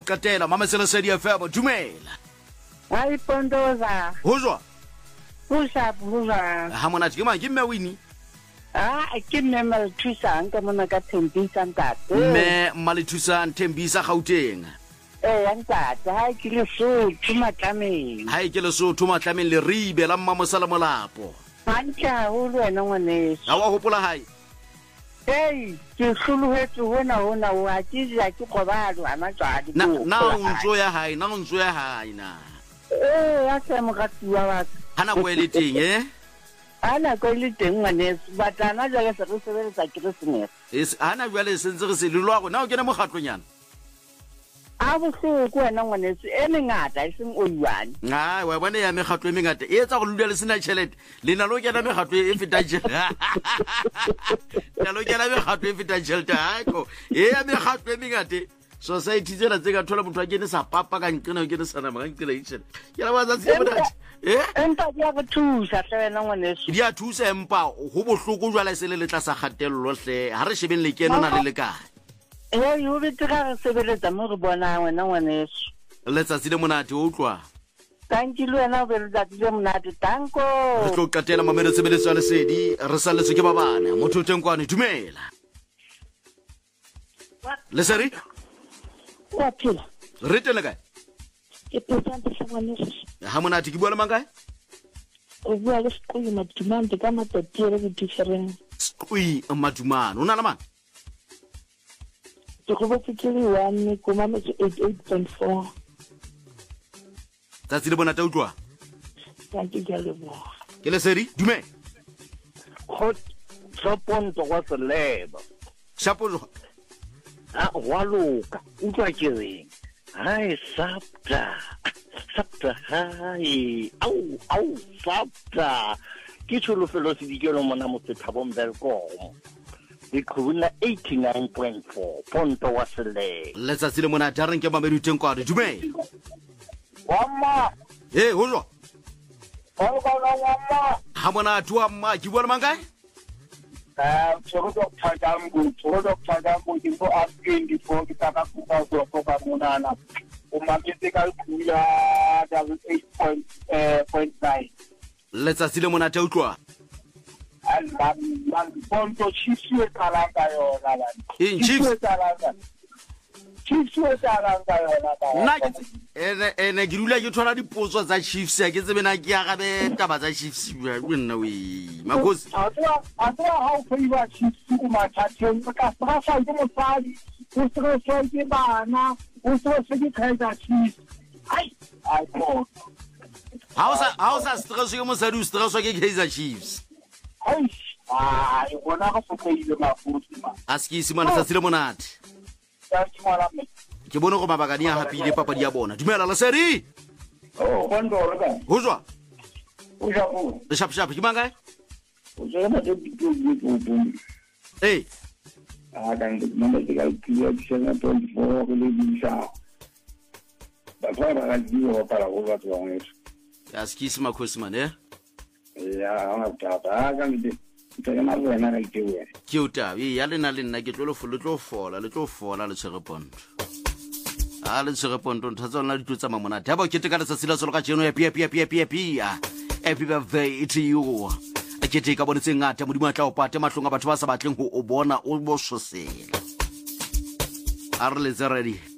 qetela mamesele Lesedi FM dumela Hai Pondoza. ho jwa Pusa. ha monate ke mang ke mme Winnie Ke mme Malthusang ka mona ka Thembisa ntate. mme Malthusang Thembisa Gauteng Ntate, hai ke Lesotho matlameng. ha ke Lesotho matlameng le ribe la mmamosala molapo Hantle ho le wena ngwaneso. ha wa hopola hae ke hlolohetse hona o a ke kgobalo ana tswadi. na ntso ya hae na Ya se mogatiwa wa ka. hana go ele teng Ana go ile teng ngwaneso, batana jale se re sebeletsa Keresemese. hana jwale sentse re se le lwa go na o kena mogatlonyana A bohloko wena ngwaneso e mengata e seng o yuane. wa bona ya megatlo e mengata e etsa go lula le sena tšhelete le na lo kena megatlo e fetang tšhelete ya lo kena megatlo e fetang tšhelete haiko e ya megatlo e mengate society tsena tse ka thola motho a kene sa papa ka nqena o kene sana ma nqela itšhela ke la batsa se monate Empa dia go thusa hle wena ngwaneso. di a thusa empa go bohloko jwala se le letla sa gatello hle ha re shebeng le keno na le le kae Yo betega re sebeletsa mo re bona wena ngwaneso. letsatsi le monate o utlwa Thank you wena o be letsatsi le monate tanko. re tlo qetela mamelo sebeletso ya Lesedi re saletswe ke ba bana motho teng kwane dumela Lesedi Wa phela. re tele kae Ke presente sa ngwaneso. ha monate ke bua le mang kae O bua le sekolo matumante ka matati re different. Skui madumane o na le mang Ke go botse ke le 1 koma mo 88.4. tsatsi le bonate utlwa Thank you galebo. ke Lesedi dumela Hot Soponto wa seleba. shapo Wa loka. Utlwa ke reng. Hai sapta. Sapta hai. Au sapta. Ke tsholofelo se dikelo mona mo Thabong Belkom. Ikuna 89.4 Ponto wa seleba. letsatsi le monate a reng ke mamedi teng kwane dumela Wamma. ho jwa Wamma. ha monate wa mma ke bua le mang kae Tshogo Thagambo go asking before kita ka kuka go ka monana. Umakete ka kuya 8.9. letsatsi le monate a utlwa Man Ponto Chiefs kalanga yona bana. Chiefs kalanga yona nna bana. ene ke dula ke thola dipotso tsa Chiefs ke tsebe na ke ya gabe taba tsa Chiefs bua nna we makosi Atwa how favor Chiefs umathatheng ka sa sa ke mosadi. O se ke bana, o se ke Kaizer Chiefs. Ai go. ha o sa stress ke mosadi o stress ke Kaizer Chiefs Ai bona go fokile mafuthi ma. a ske isi mana letsatsi le monate Ya ke mala me. ke bone go mabakani a hapile papadi ya bona dumela Lesedi Kondo ka. ho jwa O ja go. le shap ke mang kae O ja na de go. Kan nomor 3 kilo disana 24 le bisa. Ba fara ga diwa para go ba tswa ngwe. ya ske isi makosi man Ya ona tata ka mite. Ke na wena ga itewe. ke o tabe ya lena le nna ke tlo le fola le tshwere ponto a le tshwere ponto nthatsa lona ditlo tsa mamonate ha ba ke teka letsatsi la solo ka jeno ya pia happy birthday to you a ke teka bonetse ngata modimo a tla o pate mahlong a batho ba sa batleng ho o bona o bo sosela a re le ready